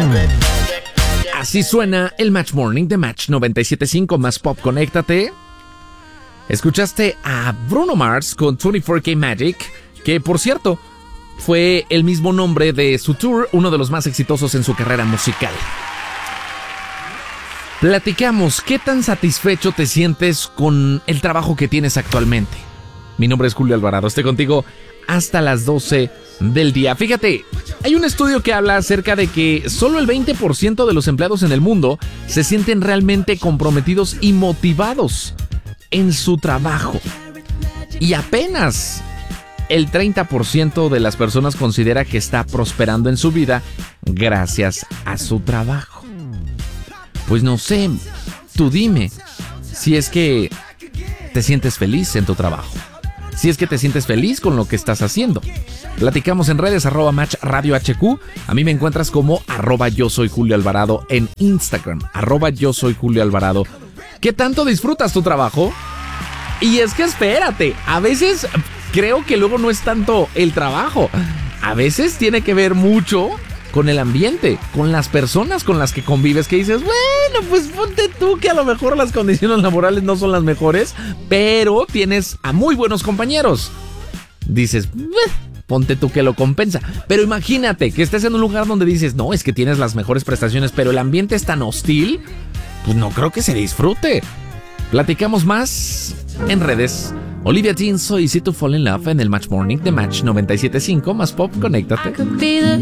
Así suena el Match Morning de Match 97.5 más Pop. Conéctate. Escuchaste a Bruno Mars con 24K Magic, que por cierto fue el mismo nombre de su tour, uno de los más exitosos en su carrera musical. Platicamos, ¿qué tan satisfecho te sientes con el trabajo que tienes actualmente? Mi nombre es Julio Alvarado, estoy contigo hasta las 12 del día. Fíjate, hay un estudio que habla acerca de que solo el 20% de los empleados en el mundo se sienten realmente comprometidos y motivados en su trabajo. Y apenas el 30% de las personas considera que está prosperando en su vida gracias a su trabajo. Pues no sé, tú dime si es que te sientes feliz en tu trabajo, si es que te sientes feliz con lo que estás haciendo. Platicamos en redes, @Match Radio HQ. A mí me encuentras como @Yo Soy Julio Alvarado en Instagram, @Yo Soy Julio Alvarado. ¿Qué tanto disfrutas tu trabajo? Y es que espérate, a veces creo que luego no es tanto el trabajo. A veces tiene que ver mucho con el ambiente, con las personas con las que convives, que dices, bueno, pues ponte tú que a lo mejor las condiciones laborales no son las mejores, pero tienes a muy buenos compañeros. Dices, ponte tú que lo compensa. Pero imagínate que estés en un lugar donde dices, no, es que tienes las mejores prestaciones, pero el ambiente es tan hostil, pues no creo que se disfrute. Platicamos más en redes. Olivia Dean, soy Easy to Fall in Love en el Match Morning de Match 97.5 más Pop. Conéctate.